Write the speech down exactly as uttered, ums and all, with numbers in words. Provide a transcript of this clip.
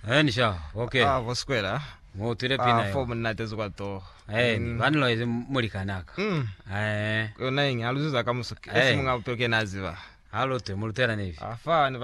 Eh nisha, okay. Ah, voskwela. Mo tire pina yo. Ah, fomu natezo kwa to. Eh, vanlo izi muri kanaka. Mm. Eh. Ko nainga aluzuza kamusuke. Esi munga utoke naziva. Halo te mulutera nevi. Afa